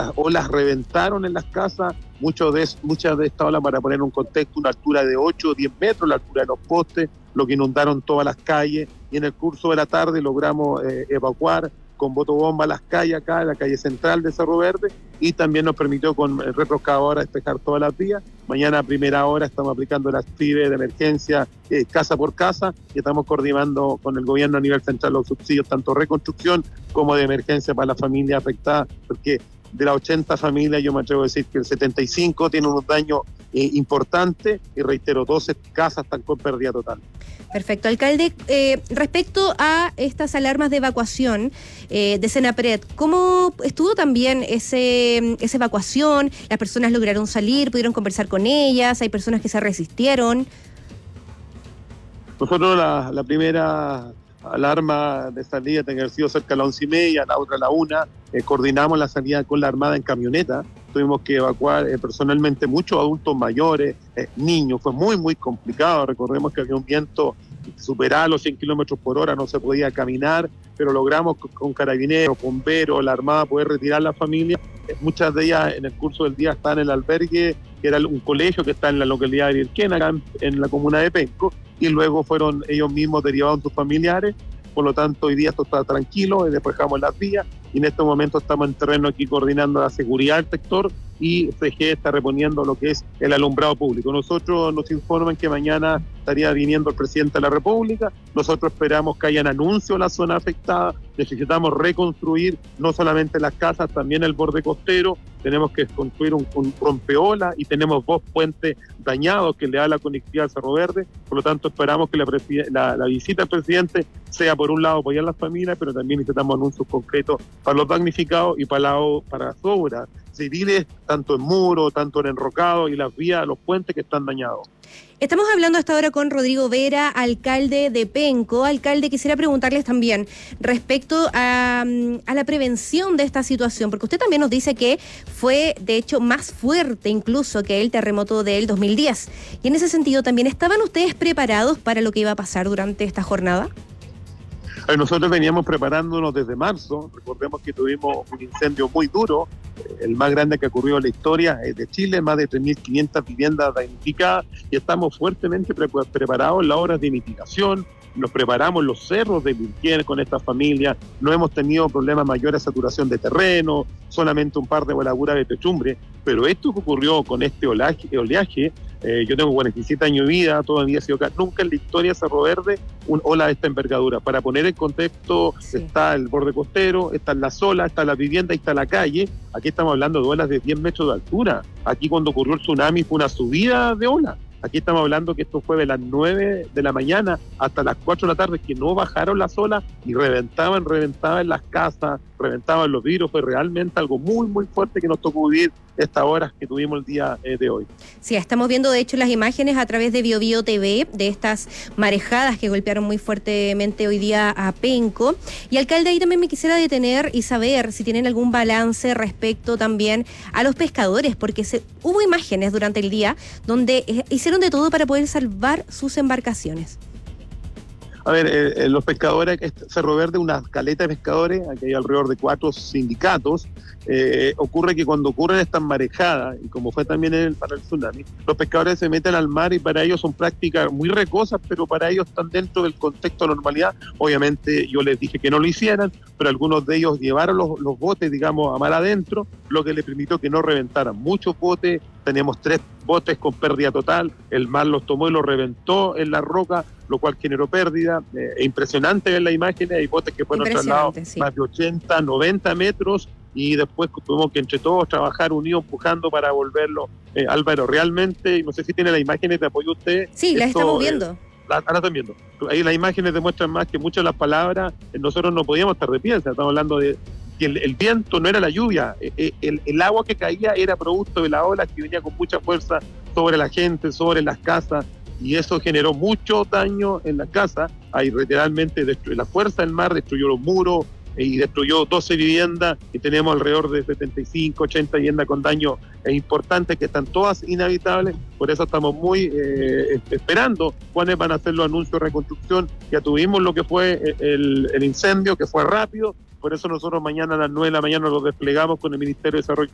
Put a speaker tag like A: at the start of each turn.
A: las olas reventaron en las casas, muchas de estas olas, para poner un contexto, una altura de 8 o 10 metros, la altura de los postes, lo que inundaron todas las calles, y en el curso de la tarde logramos evacuar con botobomba las calles acá, la calle central de Cerro Verde, y también nos permitió con retroexcavadora despejar todas las vías. Mañana a primera hora estamos aplicando las FIBE de emergencia casa por casa, y estamos coordinando con el gobierno a nivel central los subsidios, tanto reconstrucción como de emergencia para las familias afectadas, porque de las 80 familias yo me atrevo a decir que el 75 tiene unos daños importantes, y reitero, 12 casas están con pérdida total.
B: Perfecto. Alcalde, respecto a estas alarmas de evacuación de Senapred, ¿cómo estuvo también esa evacuación? ¿Las personas lograron salir, pudieron conversar con ellas? ¿Hay personas que se resistieron?
A: Nosotros la primera alarma de salida tenía que haber sido cerca de las 11:30, la otra a la 1, coordinamos la salida con la Armada en camioneta, tuvimos que evacuar personalmente muchos adultos mayores, niños, fue muy muy complicado, recordemos que había un viento que superaba los 100 kilómetros por hora, no se podía caminar, pero logramos con carabineros, bomberos, la Armada poder retirar a la familia. Muchas de ellas en el curso del día están en el albergue, que era un colegio que está en la localidad de Virquena, acá en la comuna de Penco, y luego fueron ellos mismos derivados a sus familiares. Por lo tanto, hoy día esto está tranquilo, despejamos las vías, y en este momento estamos en terreno aquí coordinando la seguridad del sector, y CG está reponiendo lo que es el alumbrado público. Nosotros nos informan que mañana estaría viniendo el presidente de la República. Nosotros esperamos que hayan anuncios en la zona afectada. Necesitamos reconstruir no solamente las casas, también el borde costero. Tenemos que construir un rompeola, y tenemos 2 puentes dañados que le da la conectividad al Cerro Verde. Por lo tanto, esperamos que la visita del presidente sea, por un lado, apoyar a las familias, pero también necesitamos anuncios concretos para los damnificados y para las obras civiles, tanto en muro, tanto en enrocado, y las vías, los puentes que están dañados.
B: Estamos hablando hasta ahora con Rodrigo Vera, alcalde de Penco. Alcalde, quisiera preguntarles también respecto a la prevención de esta situación, porque usted también nos dice que fue, de hecho, más fuerte incluso que el terremoto del 2010. Y en ese sentido también, ¿estaban ustedes preparados para lo que iba a pasar durante esta jornada?
A: Nosotros veníamos preparándonos desde marzo. Recordemos que tuvimos un incendio muy duro, el más grande que ha ocurrido en la historia de Chile, más de 3.500 viviendas damnificadas, y estamos fuertemente preparados en las obras de mitigación. Nos preparamos en los cerros de Virquena con estas familias, no hemos tenido problemas mayores de saturación de terreno, solamente un par de voladuras de techumbre, pero esto que ocurrió con este oleaje, yo tengo 47 años de vida, todavía he sido acá, nunca en la historia de Cerro Verde un ola de esta envergadura. Para poner en contexto, sí, está el borde costero, están las olas, está la vivienda y está la calle. Aquí estamos hablando de olas de 10 metros de altura. Aquí cuando ocurrió el tsunami fue una subida de olas. Aquí estamos hablando que esto fue de las 9 de la mañana hasta las 4 de la tarde, que no bajaron las olas y reventaban las casas, reventaban los vidrios. Fue realmente algo muy, muy fuerte que nos tocó vivir estas horas que tuvimos el día de hoy.
B: Sí, estamos viendo de hecho las imágenes a través de BioBio TV de estas marejadas que golpearon muy fuertemente hoy día a Penco. Y alcalde, ahí también me quisiera detener y saber si tienen algún balance respecto también a los pescadores, porque hubo imágenes durante el día donde hicieron de todo para poder salvar sus embarcaciones.
A: A ver, los pescadores, Cerro Verde, una caleta de pescadores, aquí hay alrededor de 4 sindicatos. Ocurre que cuando ocurren estas marejadas, y como fue también para el tsunami, los pescadores se meten al mar, y para ellos son prácticas muy recosas, pero para ellos están dentro del contexto de normalidad. Obviamente yo les dije que no lo hicieran, pero algunos de ellos llevaron los botes, digamos, a mar adentro, lo que les permitió que no reventaran muchos botes. Tenemos 3 botes con pérdida total, el mar los tomó y los reventó en la roca, lo cual generó pérdida. Impresionante ver las imágenes, hay botes que fueron trasladados sí, más de 80, 90 metros, y después tuvimos que entre todos trabajar unidos, empujando para volverlo. Álvaro, realmente, no sé si tiene las imágenes de apoyo usted.
B: Sí, las estamos viendo.
A: Ahora están viendo. Ahí las imágenes demuestran más que muchas de las palabras, nosotros no podíamos estar de pie. Estamos hablando de que el viento no era la lluvia, el agua que caía era producto de la ola que venía con mucha fuerza sobre la gente, sobre las casas, y eso generó mucho daño en la casa. Ahí literalmente la fuerza del mar destruyó los muros y destruyó 12 viviendas, y tenemos alrededor de 75, 80 viviendas con daños importantes que están todas inhabitables. Por eso estamos muy esperando cuáles van a ser los anuncios de reconstrucción. Ya tuvimos lo que fue el incendio, que fue rápido. Por eso nosotros mañana a las 9 de la mañana los desplegamos con el Ministerio de Desarrollo